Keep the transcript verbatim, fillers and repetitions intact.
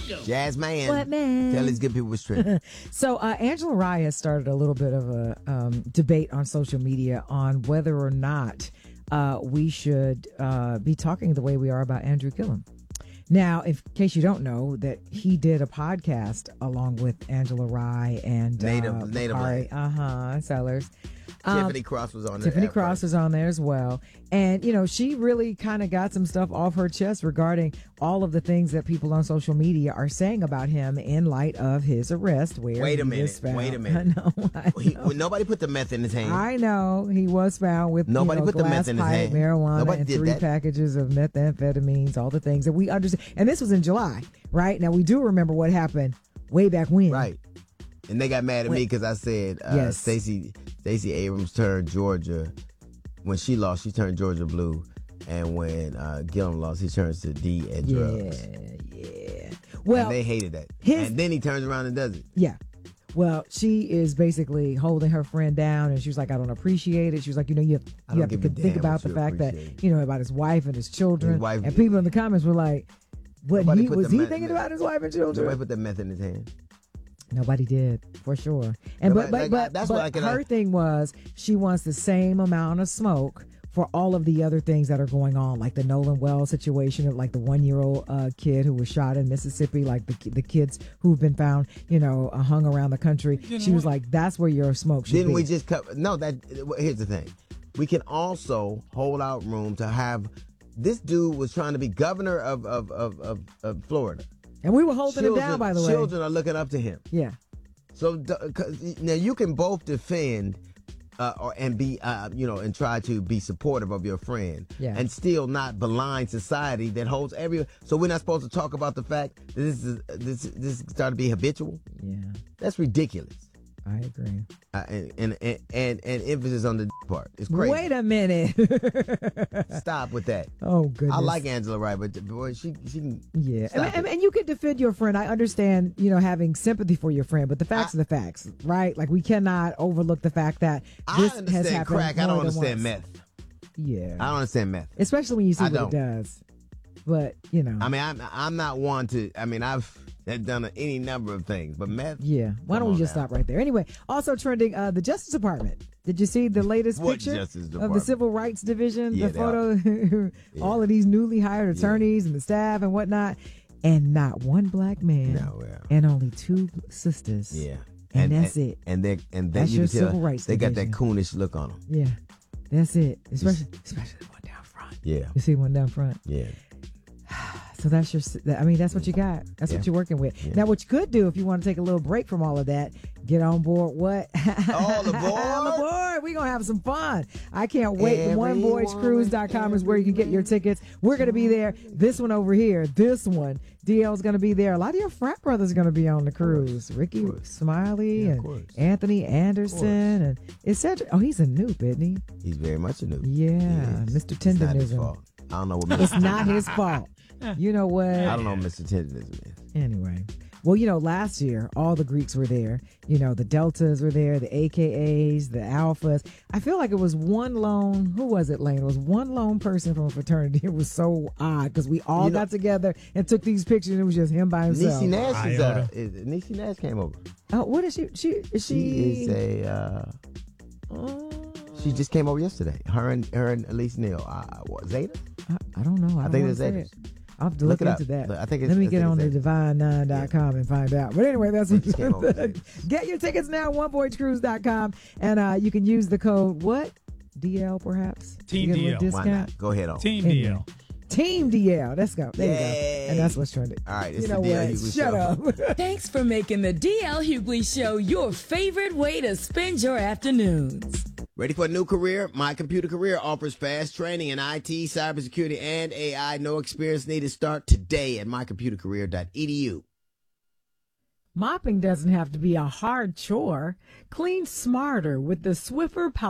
Jazz man. What man? Tell these good people what's true. So uh, Angela Rye has started a little bit of a um, debate on social media on whether or not uh, we should uh, be talking the way we are about Andrew Gillum. Now, if, in case you don't know, that he did a podcast along with Angela Rye and Native, uh, Native Bakari, uh-huh, Sellers. Um, Tiffany Cross was on there. Tiffany Cross was on there as well. And, you know, she really kind of got some stuff off her chest regarding all of the things that people on social media are saying about him in light of his arrest. Where Wait a he minute. was found. Wait a minute. I know. I know. He, well, nobody put the meth in his hand. I know. He was found with Nobody you know, put the glass meth in his pipe, hand. marijuana, Nobody and did three that. packages of methamphetamines, all the things that we understand. And this was in July, right? Now, we do remember what happened way back when. Right. And they got mad at When- me because I said uh, Yes. Stacey Stacey Abrams turned Georgia. When she lost, she turned Georgia blue. And when uh, Gillum lost, he turns to D and drugs. Yeah, yeah. Well, and they hated that. his- and then he turns around and does it. yeah. Well, she is basically holding her friend down, and she was like, "I don't appreciate it." She was like, "You know, you have, I you don't have to give a think damn about what the you fact that appreciate. you know about his wife and his children." His wife- and people in the comments were like, "What? Nobody He put was the he meth- thinking meth- about his wife and children?" Nobody put that meth in his hand. Nobody did, for sure. And Nobody- but but like, but, that's but what I can- her thing was she wants the same amount of smoke for all of the other things that are going on, like the Nolan Wells situation of like the one-year-old uh, kid who was shot in Mississippi, like the the kids who've been found, you know, uh, hung around the country. She was like, "That's where your smoke should Didn't be." we just cover? No, that. Here's the thing. We can also hold out room to have. This dude was trying to be governor of of of, of, of Florida. And we were holding children, him down, by the way. Children are looking up to him. Yeah. So d- 'cause now you can both defend uh, or and be uh, you know and try to be supportive of your friend, Yeah. and still not malign society that holds every. So we're not supposed to talk about the fact that this is this this is starting to be habitual. Yeah, That's ridiculous. I agree. Uh, and, and and and and emphasis on the part. It's crazy. Wait a minute. Stop with that. Oh, goodness. I like Angela Rye, but boy, she she can. Yeah, Stop and, and, it. and you can defend your friend. I understand, you know, having sympathy for your friend, but the facts I- are the facts, right? Like we cannot overlook the fact that I this has understand happened. crack. I more don't than understand once. meth. Yeah, I don't understand meth. especially when you see I what don't. it does. But you know, I mean, I'm I'm not one to. I mean, I've done any number of things, but meth. yeah. Why don't Come we on just now. stop right there? Anyway, also trending, uh, the Justice Department. Did you see the latest What picture Justice of the Department? Civil Rights Division? Yeah, the they photo, all of these newly hired attorneys and the staff and whatnot, and not one black man, No, yeah. and only two sisters. Yeah. And that's and, it. And they and then That's you your can tell civil rights they got that division. coonish look on them. Yeah, that's it. Especially, especially the one down front. Yeah. You see one down front. Yeah. So that's your. I mean, that's what you got. That's Yeah. what you're working with. Yeah. Now, what you could do if you want to take a little break from all of that, get on board. What? All aboard? All aboard. We're gonna have some fun. I can't wait. The one Everyone, voyage cruise dot com is where you can get your tickets. We're gonna be there. This one over here. This one. D L's gonna be there. A lot of your frat brothers are gonna be on the cruise. Ricky course. Smiley Yeah, of and course. Anthony Anderson and it's Cedric. Oh, he's a noob, isn't he? He's very much a noob. Yeah, He is. Mister It's not his Tenderism. fault. I don't know what. It's not his fault. You know what? I don't know what Mister Tenderism is. Anyway, well, you know, last year all the Greeks were there. You know, the Deltas were there, the A K As, the Alphas. I feel like it was one lone. Who was it, Lane? It was one lone person from a fraternity. It was so odd because we all You know- got together and took these pictures. And it was just him by himself. Niecy Nash is, uh, Iota. is Niecy Nash came over. Oh, what is she? She is she? She is a. Uh, Oh, she just came over yesterday. Her and her and Elise Neal. Uh, what, Zeta? I, I don't know. I, I don't think wanna it's say Zeta. it. I'll have to look, Look it into up. that. I think it's- Let me I get think on it's the Zeta. divine nine dot com and find out. But anyway, that's They just came over Zeta. get your tickets now, one voyage cruise dot com, and uh, you can use the code what? D L perhaps? Team You get a little D L. Why discount? not? Go ahead on. Team Anyway. D L. Team D L. Let's go. There you Yay. go. And that's what's trending. All right, it's You the know D L what? Hughley Shut Show. up. Thanks for making the D L Hughley Show your favorite way to spend your afternoons. Ready for a new career? My Computer Career offers fast training in I T, cybersecurity, and A I. No experience needed. Start today at my computer career dot e d u. Mopping doesn't have to be a hard chore. Clean smarter with the Swiffer Power.